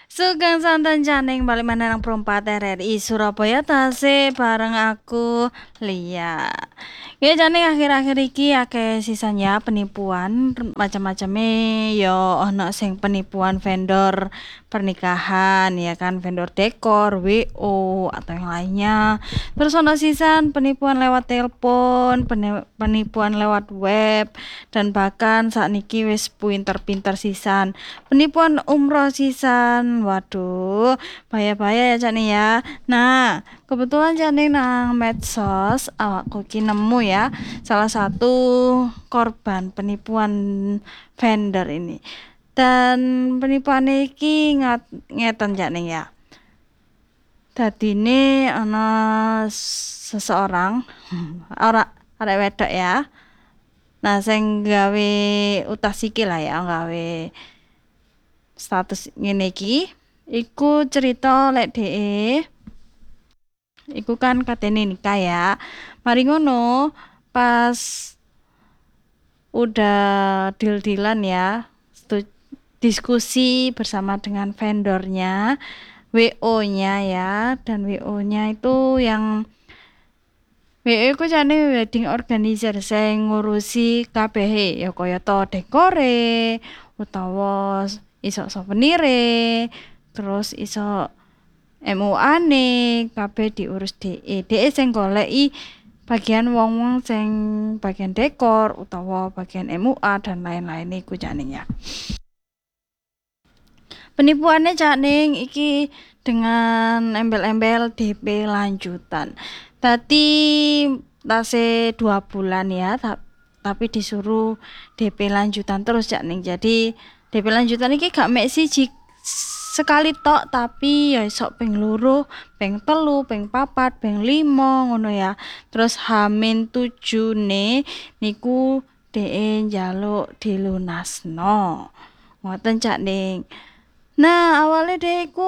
Sugeng santen janing balik maneh nang Perumpat RRI Surabaya tasih bareng aku Lia. Ya janing akhir-akhir iki akeh sisanya penipuan macam-macame ya ana sing penipuan vendor pernikahan ya kan, vendor dekor, WO atau yang lainnya. Terus ana sisan penipuan lewat telepon, penipuan lewat web dan bahkan sakniki wis pinter-pinter sisan penipuan umroh sisan. Waduh, bahaya-bahaya ya Cak nih ya. Nah, kebetulan Cak nih nang medsos awakku ki nemu ya salah satu korban penipuan vendor ini. Dan penipuan iki ngeten Cak nih ya. Dadine ana seseorang ora arek wedok ya. Nah, sing gawe utas iki lah ya, gawe status ngene iki iku cerita lek dhek iku kan katene nikah ya. Mari ngono pas udah deal-dealan ya, diskusi bersama dengan vendornya, WO-nya ya, dan WO-nya itu yang WO ku jane wedding organizer sing ngurusi kabeh ya kaya to dekore utawa iso souvenire terus iso MUA-ne kabeh diurus DE. DE sing goleki bagian wong-wong sing bagian dekor utawa bagian MUA dan lain-lain iku jane ya. Penipuannya Cak Ning iki dengan embel-embel DP lanjutan. Tadi tase 2 bulan ya, tapi disuruh DP lanjutan terus Cak Ning. Jadi DP lanjutan iki gak mek siji sekali tok tapi ya iso ping loro, ping telu, ping papat, ping 5 ngono ya. Terus Hamin 7 ne niku DE njaluk dilunasno. Ngoten Cak Ning. Nah, awalnya deh iku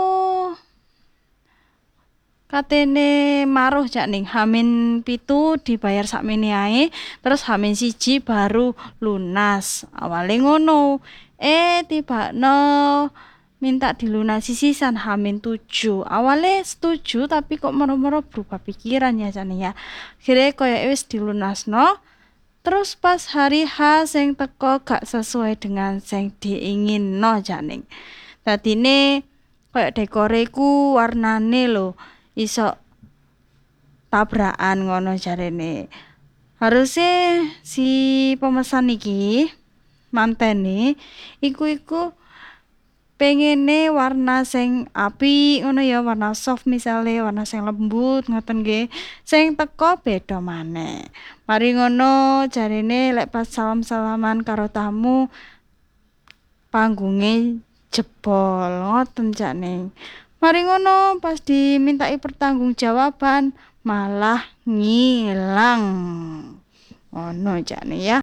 katene maruh Cak Ning, Hamin 7 dibayar sakmene ae, terus Hamin 1 baru lunas. Awalnya ngono. Tibakno minta dilunasi sisan Hamin 7. Awalnya setuju tapi kok moro-moro berubah pikiran ya Cak Ning ya. Kira koyo wis dilunasno. Terus pas hari H sing teko gak sesuai dengan sing diinginno Cak Ning. Dadine koyo dekore ku warnane lho iso tabrakan ngono jarene. Harusnya si pemesan iki mantene iku pengene warna sing apik ngono ya, warna soft misale, warna sing lembut ngoten nggih. Sing teko beda maneh. Mari ngono jarene lek pas salam-salaman karo tamu panggunge jebol ngoten Cak Ning. Mari ngono pas dimintai pertanggungjawaban malah ngilang. Ono Cak Ning ya.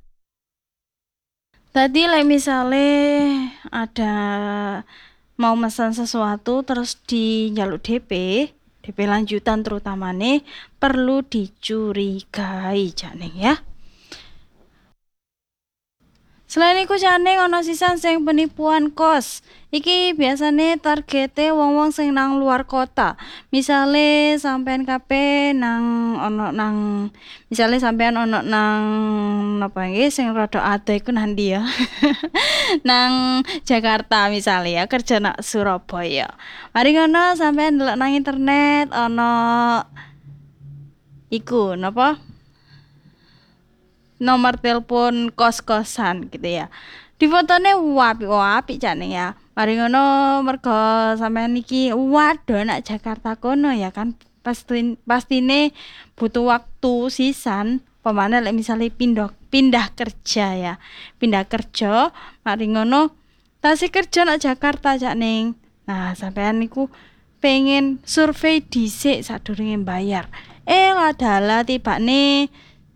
Tadi lek misale ada mau pesan sesuatu terus dijaluk DP lanjutan terutamane perlu dicurigai Cak Ning ya. Selain iku Cak Ning ana sisan sing penipuan kos. Iki biasane targete wong-wong sing nang luar kota. Misale sampean kabeh misale sampean ono nang napa nggih sing rada adoh iku nanti ya. Nang Jakarta misale ya, kerja nang Surabaya. Mari ngono sampean ndelok nang internet ono iku napa? Nomor telepon kos-kosan gitu ya. Di fotone apik Cak Ning ya. Mari ngono mergo sampean iki waduh nak Jakarta kono ya kan pastine butuh waktu sisan pemane lek misale pindah kerja ya. Pindah kerja mari ngono tasih kerja nak Jakarta Cak Ning. Nah, sampean niku pengen survei dhisik sadurunge bayar. Ladala tibane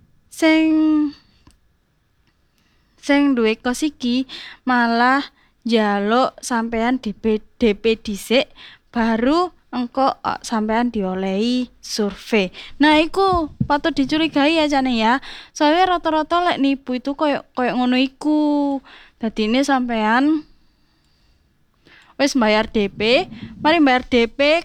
sing duwe kos iki malah njaluk sampean DP dhisik baru engko sampean diolehi survei. Nah, iku patut dicurigai ya Cak Ning ya. Soalnya rata-rata lek nipu itu koyo ngono iku. Dadine sampean wis bayar DP, mari bayar DP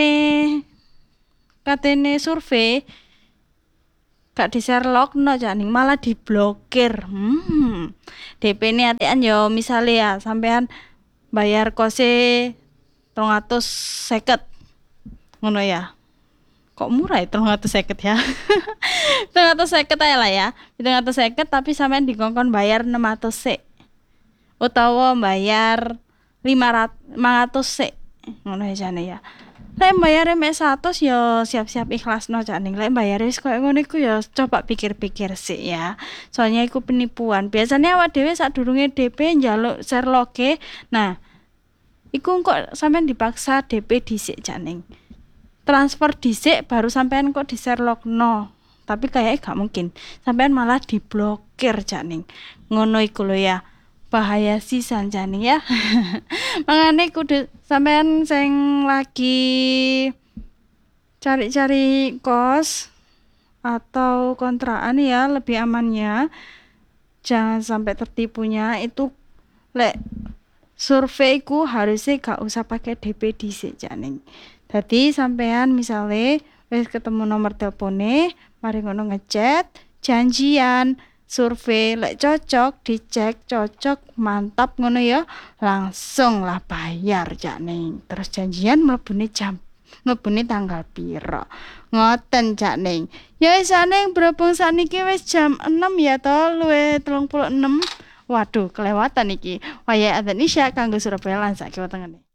katene survei gak di Sherlockno janing malah diblokir. DP ini atian yo misale ya sampean bayar kose 350 ngono ya. Kok murah ya 350 ya. 350 ae lah ya. 350 tapi sampean dikongkon bayar 600 sik. Utawa bayar 500 sik. Ngono ya jane ya. Lek bayare mek 100 ya siap-siap ikhlasno janing. Lek bayare wis koyo ngono iku ya coba pikir-pikir sik ya. Soalnya iku penipuan. Biasanya awak dhewe sadurunge DP njaluk Sherlock-e. Nah, iku kok sampean dipaksa DP dhisik janing. Transfer dhisik baru sampean kok di Sherlockno. Tapi kayaknya gak mungkin. Sampean malah diblokir janing. Ngono iku lho ya. Bahaya sisan janing ya. Mangane kudu sampean sing lagi cari-cari kos atau kontrakan ya, lebih amannya jangan sampai tertipunya itu lek survei ku harusnya gak usah pakai DP dhisik janing. Dadi sampean misale wis ketemu nomor telepone, mari ngono ngechat, janjian survei lek cocok dicek cocok mantap ngono ya langsung lah bayar janing terus janjian mlebune tanggal piro ngoten janing ya wis janing berhubung sakniki wis jam 6 ya to luwih 36 waduh kelewatan iki wayahe adzan isya kanggo Surabaya lan sak kiwa tengene.